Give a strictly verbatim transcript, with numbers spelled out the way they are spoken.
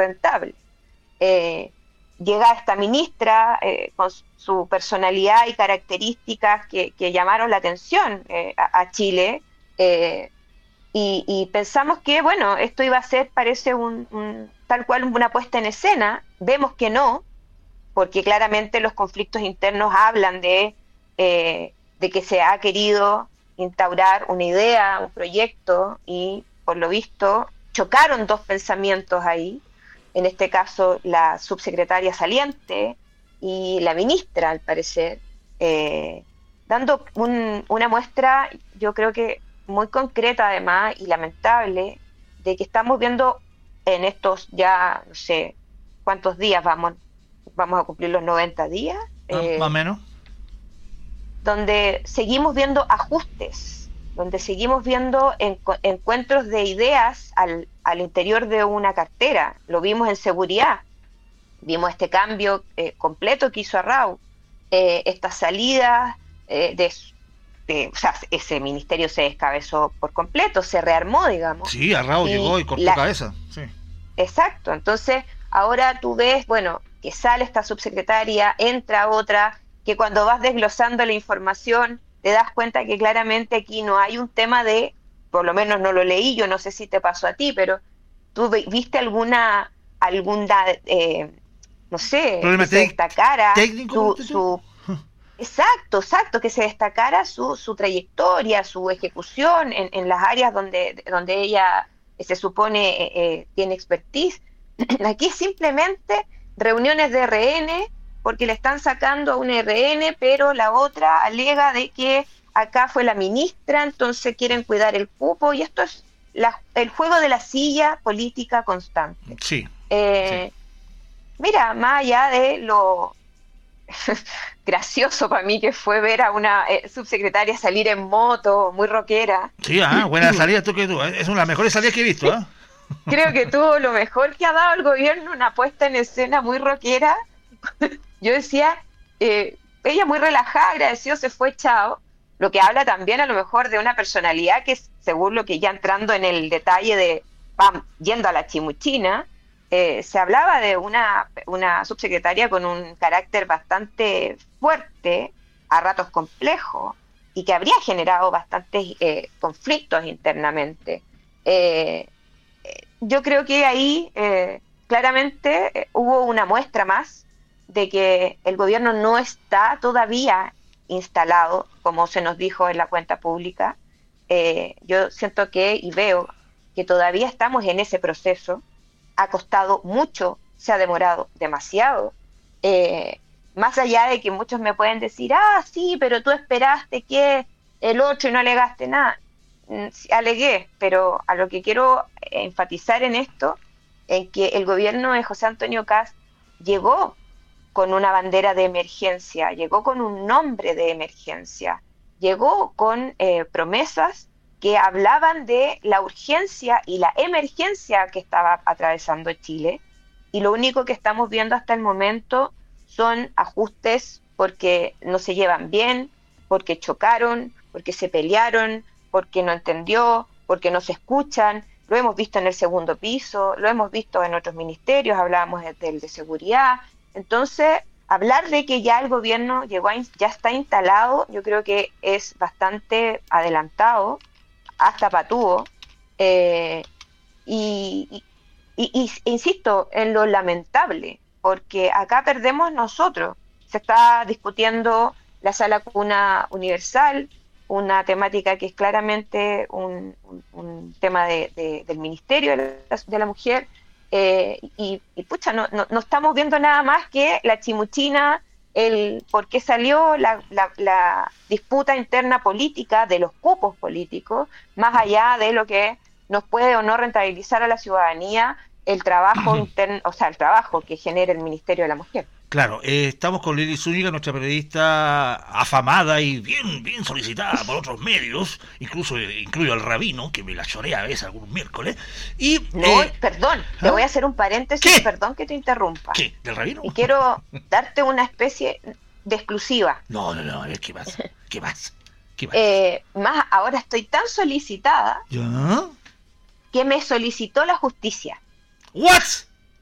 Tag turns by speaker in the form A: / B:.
A: rentable. Eh, llega esta ministra eh, con su personalidad y características que, que llamaron la atención eh, a, a Chile, eh, y, y pensamos que, bueno, esto iba a ser, parece, un, un, tal cual una puesta en escena. Vemos que no, porque claramente los conflictos internos hablan de, eh, de que se ha querido instaurar una idea, un proyecto, y por lo visto chocaron dos pensamientos ahí, en este caso la subsecretaria saliente y la ministra, al parecer, eh, dando un, una muestra, yo creo que muy concreta además y lamentable, de que estamos viendo en estos ya, no sé, cuántos días vamos, vamos a cumplir los noventa días.
B: Eh, más o menos.
A: Donde seguimos viendo ajustes, donde seguimos viendo en, encuentros de ideas al, al interior de una cartera. Lo vimos en seguridad, vimos este cambio eh, completo que hizo Arrau, eh, estas salidas eh, de, de, o sea, ese ministerio se descabezó por completo, se rearmó, digamos.
B: Sí, Arrau y llegó y cortó la cabeza. Sí.
A: Exacto, entonces ahora tú ves, bueno, que sale esta subsecretaria, entra otra, que cuando vas desglosando la información te das cuenta que claramente aquí no hay un tema de, por lo menos no lo leí, yo no sé si te pasó a ti, pero tú viste alguna, alguna eh, no sé, que se destacara su, su exacto, exacto, que se destacara su, su trayectoria, su ejecución en, en las áreas donde, donde ella se supone eh, eh, tiene expertise. Aquí simplemente reuniones de R N, porque le están sacando a un R N, pero la otra alega de que acá fue la ministra, entonces quieren cuidar el cupo, y esto es la, el juego de la silla política constante.
B: Sí,
A: eh,
B: sí.
A: Mira, más allá de lo gracioso para mí que fue ver a una eh, subsecretaria salir en moto, muy rockera.
B: Sí, ah, buena salida, tú que tú, es una de las mejores salidas que he visto, ¿eh?
A: Creo que tuvo lo mejor que ha dado el gobierno, una puesta en escena muy rockera. Yo decía, eh, ella muy relajada, agradecido, se fue, chao. Lo que habla también a lo mejor de una personalidad que, según lo que ya entrando en el detalle de, pam, yendo a la chimuchina, eh, se hablaba de una, una subsecretaria con un carácter bastante fuerte, a ratos complejo, y que habría generado bastantes eh, conflictos internamente. Eh, yo creo que ahí eh, claramente eh, hubo una muestra más de que el gobierno no está todavía instalado, como se nos dijo en la cuenta pública. Eh, yo siento que y veo que todavía estamos en ese proceso. Ha costado mucho, se ha demorado demasiado. Eh, más allá de que muchos me pueden decir, ah, sí, pero tú esperaste que el otro y no alegaste nada. Alegué, pero a lo que quiero enfatizar en esto, en que el gobierno de José Antonio Kast llegó con una bandera de emergencia, llegó con un nombre de emergencia, llegó con eh, promesas que hablaban de la urgencia y la emergencia que estaba atravesando Chile, y lo único que estamos viendo hasta el momento son ajustes porque no se llevan bien, porque chocaron, porque se pelearon, porque no entendió, porque no se escuchan. Lo hemos visto en el segundo piso, lo hemos visto en otros ministerios, hablábamos del de, de seguridad. Entonces, hablar de que ya el gobierno llegó a, ya está instalado, yo creo que es bastante adelantado, hasta patúo, eh, y, y, y, y insisto en lo lamentable, porque acá perdemos nosotros. Se está discutiendo la sala cuna universal, una temática que es claramente un, un, un tema de, de, del Ministerio de la, de la Mujer, eh, y, y pucha, no, no, no estamos viendo nada más que la chimuchina, el por qué salió la, la, la disputa interna política de los cupos políticos, más allá de lo que nos puede o no rentabilizar a la ciudadanía el trabajo interno, o sea, el trabajo que genera el Ministerio de la Mujer.
B: Claro, eh, estamos con Lili Zúñiga, nuestra periodista afamada y bien bien solicitada por otros medios, incluso eh, incluyo al Rabino, que me la chorea a veces algunos miércoles. Y
A: no,
B: eh,
A: perdón, ¿ah? Te voy a hacer un paréntesis,
B: ¿Qué?
A: Perdón que te interrumpa.
B: ¿Qué? ¿Del Rabino?
A: Y quiero darte una especie de exclusiva.
B: No, no, no, a ver, ¿qué más? ¿Qué más? ¿Qué más?
A: Eh, más ahora estoy tan solicitada
B: ¿Ya?
A: que me solicitó la justicia.
B: ¿What?